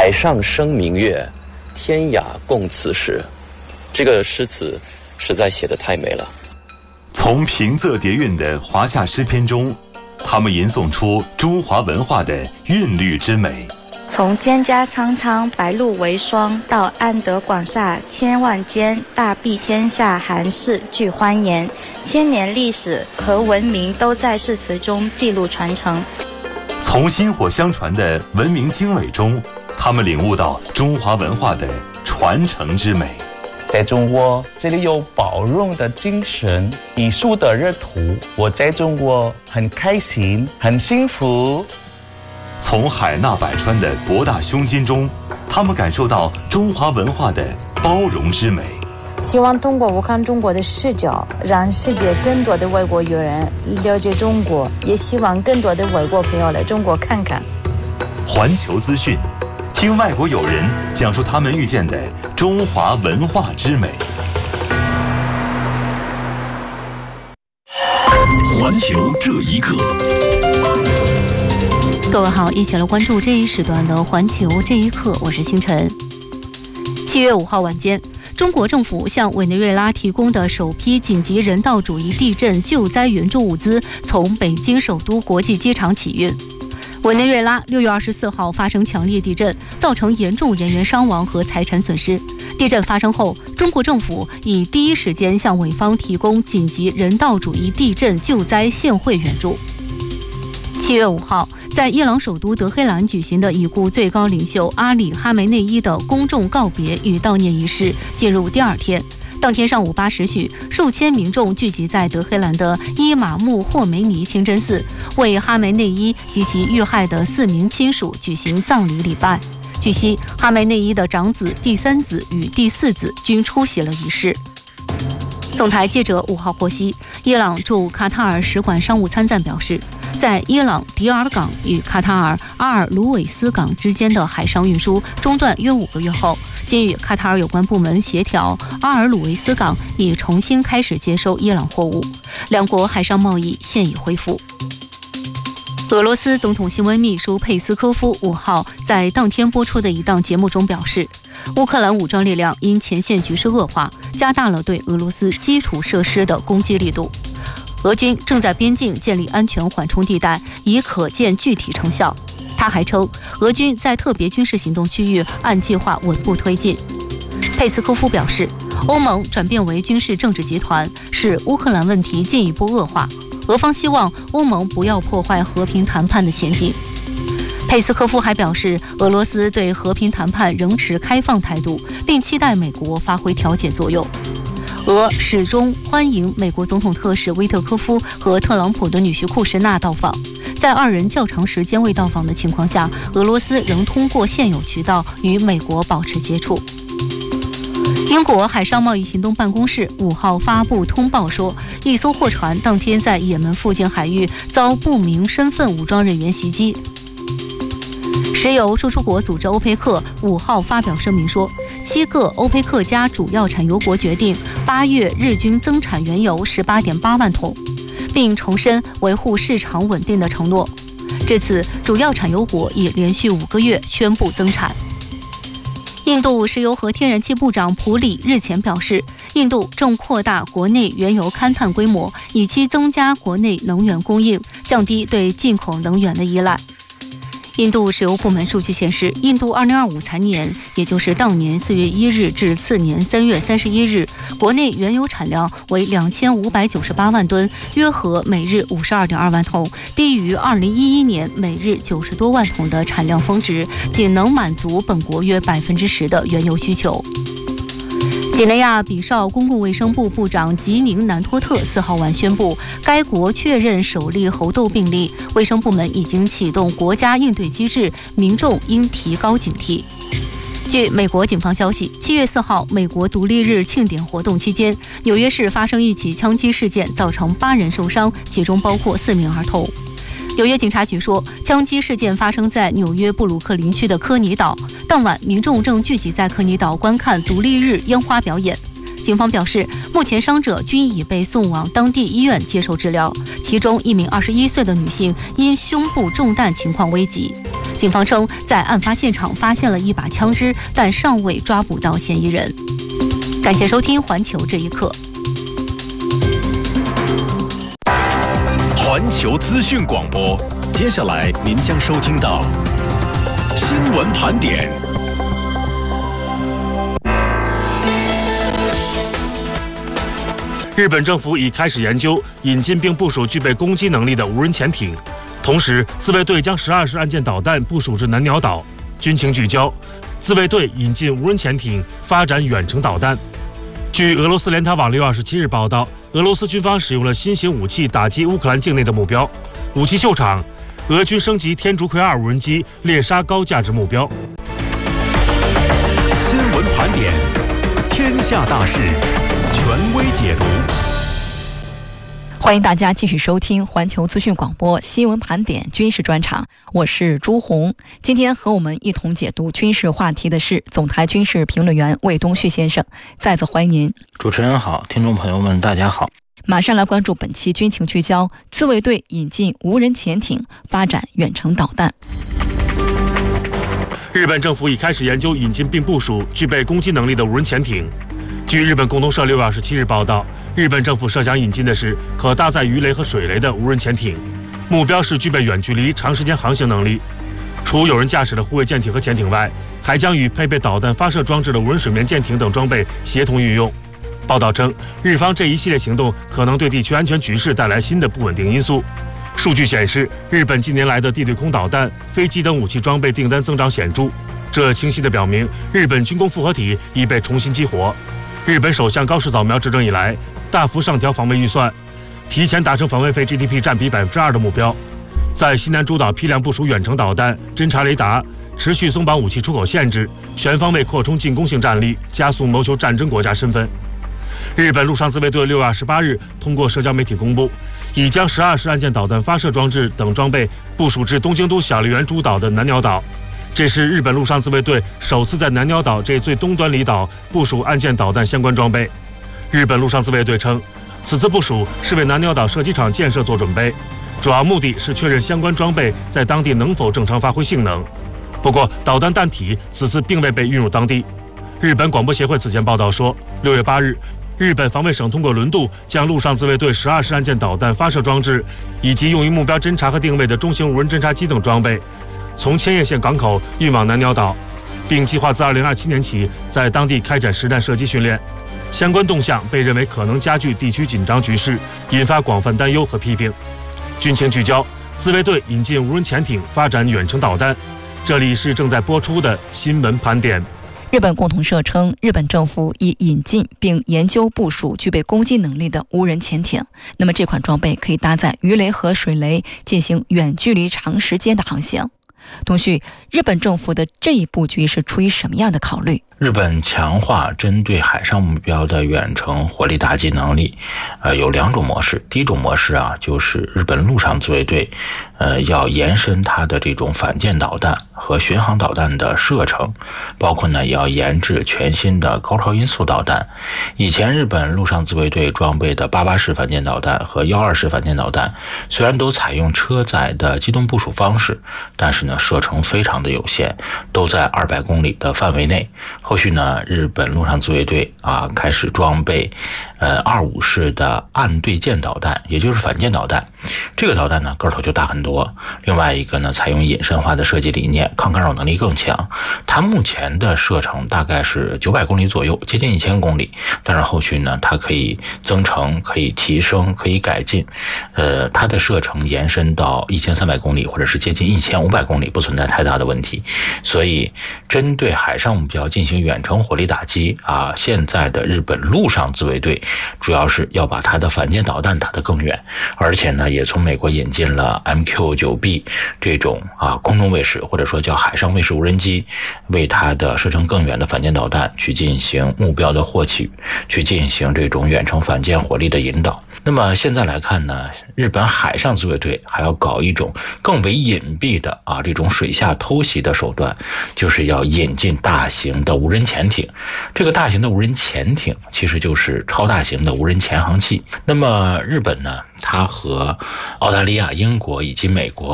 海上生明月，天涯共此时。这个诗词实在写得太美了。 从平仄叠韵的华夏诗篇中，他们吟诵出中华文化的韵律之美。 从蒹葭苍苍，白露为霜，到安得广厦千万间，大庇天下寒士俱欢颜。千年历史和文明都在诗词中记录传承。 从薪火相传的文明经纬中，他们领悟到中华文化的传承之美。 在中国，这里有包容的精神，艺术的热土。我在中国很开心，很幸福。 从海纳百川的博大胸襟中，他们感受到中华文化的包容之美。 希望通过我看中国的视角，让世界更多的外国友人了解中国，也希望更多的外国朋友来中国看看。 环球资讯，听外国友人讲述他们遇见的中华文化之美。 环球这一刻， 各位好，一起来关注这一时段的环球这一刻，我是星辰。7月5号晚间，中国政府向委内瑞拉提供的首批紧急人道主义地震救灾援助物资从北京首都国际机场起运。委内瑞拉6月24号发生强烈地震，造成严重人员伤亡和财产损失。地震发生后，中国政府已第一时间向委方提供紧急人道主义地震救灾现汇援助。7月5号，在伊朗首都德黑兰举行的已故最高领袖阿里·哈梅内伊的公众告别与悼念仪式进入第二天。当天上午8时许，数千民众聚集在德黑兰的伊玛目霍梅尼清真寺，为哈梅内伊及其遇害的4名亲属举行葬礼礼拜。据悉，哈梅内伊的长子、第3子与第4子均出席了仪式。总台记者5号获悉，伊朗驻卡塔尔使馆商务参赞表示，在伊朗迪尔港与卡塔尔阿尔鲁韦斯港之间的海上运输中断约5个月后，经与卡塔尔有关部门协调，阿尔鲁韦斯港已重新开始接收伊朗货物，两国海上贸易现已恢复。俄罗斯总统新闻秘书佩斯科夫5号在当天播出的一档节目中表示，乌克兰武装力量因前线局势恶化，加大了对俄罗斯基础设施的攻击力度。俄军正在边境建立安全缓冲地带，已可见具体成效。他还称，俄军在特别军事行动区域按计划稳步推进。佩斯科夫表示，欧盟转变为军事政治集团，使乌克兰问题进一步恶化。俄方希望欧盟不要破坏和平谈判的前景。佩斯科夫还表示，俄罗斯对和平谈判仍持开放态度，并期待美国发挥调解作用。俄始终欢迎美国总统特使威特科夫和特朗普的女婿库什纳到访。在2人较长时间未到访的情况下，俄罗斯仍通过现有渠道与美国保持接触。英国海上贸易行动办公室5号发布通报说，一艘货船当天在也门附近海域遭不明身份武装人员袭击。石油输出国组织欧佩克5号发表声明说，7个欧佩克加主要产油国决定8月日均增产原油18.8万桶，并重申维护市场稳定的承诺。至此，主要产油国已连续5个月宣布增产。印度石油和天然气部长普里日前表示，印度正扩大国内原油勘探规模，以期增加国内能源供应，降低对进口能源的依赖。印度石油部门数据显示，印度2025财年，也就是当年4月1日至次年3月31日，国内原油产量为2598万吨，约合每日52.2万桶，低于2011年每日90多万桶的产量峰值，仅能满足本国约10%的原油需求。几内亚比绍公共卫生部部长吉宁南托特4号晚宣布，该国确认首例猴痘病例，卫生部门已经启动国家应对机制，民众应提高警惕。据美国警方消息，7月4号，美国独立日庆典活动期间，纽约市发生一起枪击事件，造成8人受伤，其中包括4名儿童。纽约警察局说，枪击事件发生在纽约布鲁克林区的科尼岛。当晚，民众正聚集在科尼岛观看独立日烟花表演。 警方表示，目前伤者均已被送往当地医院接受治疗，其中一名21岁的女性因胸部中弹情况危急。警方称，在案发现场发现了一把枪支，但尚未抓捕到嫌疑人。感谢收听《环球这一刻》。 环球资讯广播，接下来您将收听到新闻盘点。 日本政府已开始研究引进并部署具备攻击能力的无人潜艇，同时自卫队将12式岸舰导弹部署至南鸟岛。军情聚焦：自卫队引进无人潜艇，发展远程导弹。据俄罗斯联塔网6月27日报道，俄罗斯军方使用了新型武器打击乌克兰境内的目标。武器秀场，俄军升级天竺葵2无人机猎杀高价值目标。 新闻盘点，天下大事，权威解读。 欢迎大家继续收听环球资讯广播新闻盘点军事专场，我是朱红。今天和我们一同解读军事话题的是总台军事评论员魏东旭先生，再次欢迎您。 主持人好，听众朋友们大家好。 马上来关注本期军情聚焦：自卫队引进无人潜艇，发展远程导弹。 日本政府已开始研究引进并部署具备攻击能力的无人潜艇。据日本共同社6月27日报道，日本政府设想引进的是可搭载鱼雷和水雷的无人潜艇，目标是具备远距离、长时间航行能力。除有人驾驶的护卫舰艇和潜艇外，还将与配备导弹发射装置的无人水面舰艇等装备协同运用。报道称，日方这一系列行动可能对地区安全局势带来新的不稳定因素。数据显示，日本近年来的地对空导弹、飞机等武器装备订单增长显著，这清晰地表明日本军工复合体已被重新激活。日本首相高市早苗执政以来，大幅上调防卫预算，提前达成防卫费 GDP 占比2%的目标。在西南诸岛批量部署远程导弹、侦察雷达，持续松绑武器出口限制，全方位扩充进攻性战力，加速谋求战争国家身份。日本陆上自卫队6月28日通过社交媒体公布，已将12式岸舰导弹发射装置等装备部署至东京都小笠原诸岛的南鸟岛。这是日本陆上自卫队首次在南鸟岛这最东端离岛部署岸舰导弹相关装备。日本陆上自卫队称，此次部署是为南鸟岛射击场建设做准备，主要目的是确认相关装备在当地能否正常发挥性能。不过，导弹弹体此次并未被运入当地。日本广播协会此前报道说，6月8日，日本防卫省通过轮渡将陆上自卫队12式岸舰导弹发射装置以及用于目标侦察和定位的中型无人侦察机等装备从千叶县港口运往南鸟岛，并计划自2027年起在当地开展实弹射击训练。相关动向被认为可能加剧地区紧张局势，引发广泛担忧和批评。军情聚焦：自卫队引进无人潜艇，发展远程导弹。这里是正在播出的新闻盘点。 日本共同社称，日本政府已引进并研究部署具备攻击能力的无人潜艇。那么这款装备可以搭载鱼雷和水雷，进行远距离长时间的航行。东旭，日本政府的这一布局是出于什么样的考虑？ 日本强化针对海上目标的远程火力打击能力，有2种模式。第一种模式啊，就是日本陆上自卫队，要延伸它的这种反舰导弹和巡航导弹的射程，包括呢要研制全新的高超音速导弹。以前日本陆上自卫队装备的88式反舰导弹和12式反舰导弹，虽然都采用车载的机动部署方式，但是呢射程非常的有限，都在200公里的范围内。后续呢，日本陆上自卫队开始装备25式的岸对舰导弹，也就是反舰导弹。这个导弹呢个头就大很多。另外一个呢，采用隐身化的设计理念，抗干扰能力更强。它目前的射程大概是900公里左右，接近1000公里。但是后续呢，它可以增程，可以提升，可以改进。它的射程延伸到1300公里，或者是接近1500公里，不存在太大的问题。所以针对海上目标进行远程火力打击现在的日本陆上自卫队主要是要把它的反舰导弹打得更远，而且呢也从美国引进了 MQ-9B 这种空中卫士，或者说叫海上卫士无人机，为它的射程更远的反舰导弹去进行目标的获取，去进行这种远程反舰火力的引导。 那么现在来看呢，日本海上自卫队还要搞一种更为隐蔽的这种水下偷袭的手段，就是要引进大型的无人潜艇。这个大型的无人潜艇其实就是超大型的无人潜航器。那么日本呢，它和澳大利亚、英国以及美国